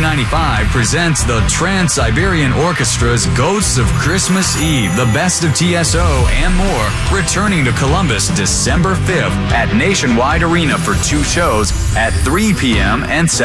295 presents the Trans-Siberian Orchestra's Ghosts of Christmas Eve, the best of TSO and more, returning to Columbus December 5th at Nationwide Arena for 2 shows at 3 p.m. and 7